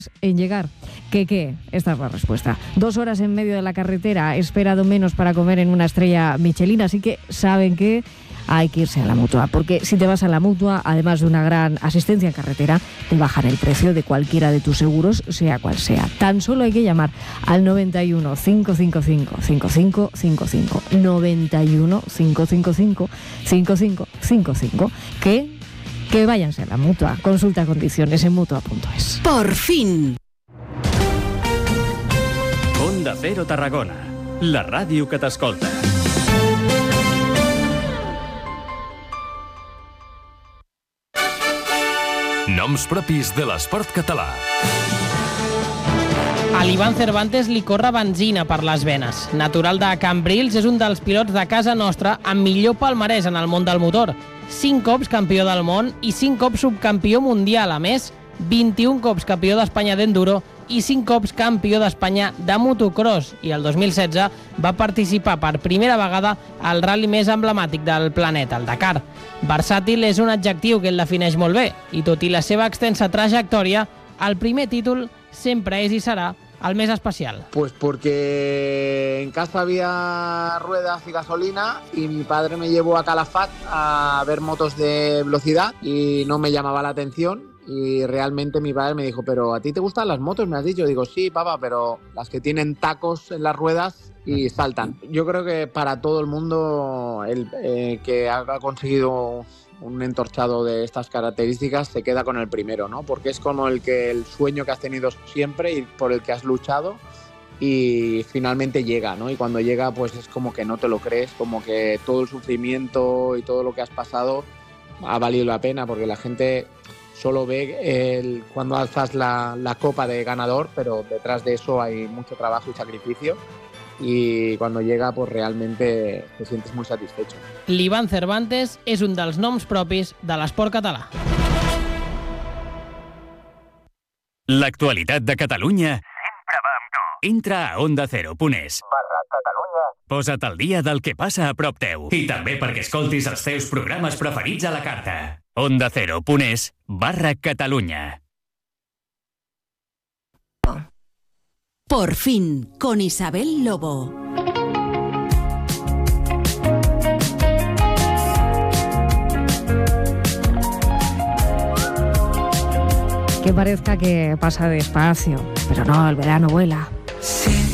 en llegar. ¿Qué? Esta es la respuesta. 2 horas en medio de la carretera, he esperado menos para comer en una estrella Michelin, así que saben que hay que irse a la Mutua, porque si te vas a la Mutua, además de una gran asistencia en carretera, te bajan el precio de cualquiera de tus seguros, sea cual sea. Tan solo hay que llamar al 91 555 5555, 91 555 5555, que váyanse a la Mutua. Consulta condiciones en Mutua.es. Por fin. Onda Cero Tarragona, la ràdio que t'escolta. Noms propis de l'esport català. A l'Ivan Cervantes li corre benzina per les venes. Natural de Cambrils, és un dels pilots de casa nostra amb millor palmarès en el món del motor. 5 cops campió del món i 5 cops subcampió mundial. A més, 21 cops campió d'Espanya d'enduro i 5 cops campió d'Espanya de motocross. I el 2016 va participar per primera vegada al rally més emblemàtic del planeta, el Dakar. Versàtil és un adjectiu que el defineix molt bé, i tot i la seva extensa trajectòria, el primer títol sempre és i serà el més especial. Pues porque en casa había ruedas y gasolina y mi padre me llevó a Calafat a ver motos de velocidad y no me llamaba la atención. Y realmente mi padre me dijo, ¿pero a ti te gustan las motos? Me has dicho. Digo, sí, papá, pero las que tienen tacos en las ruedas y saltan. Yo creo que para todo el mundo el que ha conseguido un entorchado de estas características se queda con el primero, ¿no? Porque es como el sueño que has tenido siempre y por el que has luchado y finalmente llega, ¿no? Y cuando llega, pues es como que no te lo crees, como que todo el sufrimiento y todo lo que has pasado ha valido la pena, porque la gente solo ve cuando alzas la copa de ganador, pero detrás de eso hay mucho trabajo y sacrificio. Y cuando llega, pues realmente te sientes muy satisfecho. L'Ivan Cervantes és un dels noms propis de l'esport català. L'actualitat de Catalunya sempre va amb tu. Entra a ondacero.es. /Catalunya. Posa't al dia del que passa a prop teu. I també perquè escoltis els teus programes preferits a la carta. ondacero.es /Catalunya. Por fin, con Isabel Lobo. Que parezca que pasa despacio, pero no, el verano vuela.